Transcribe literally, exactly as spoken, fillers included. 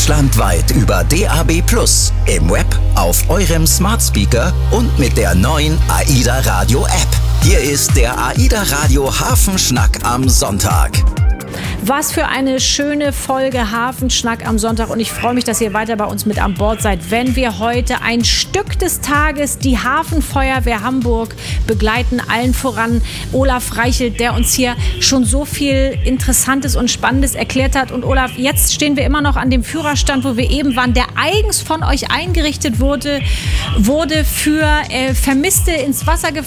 Deutschlandweit über D A B plus, im Web, auf eurem Smart Speaker und mit der neuen AIDA Radio App. Hier ist der AIDA Radio Hafenschnack am Sonntag. Was für eine schöne Folge Hafenschnack am Sonntag und ich freue mich, dass ihr weiter bei uns mit an Bord seid, wenn wir heute ein Stück des Tages, die Hafenfeuerwehr Hamburg, begleiten, allen voran Olaf Reichelt, der uns hier schon so viel Interessantes und Spannendes erklärt hat. Und Olaf, jetzt stehen wir immer noch an dem Führerstand, wo wir eben waren, der eigens von euch eingerichtet wurde, wurde für äh, Vermisste ins Wasser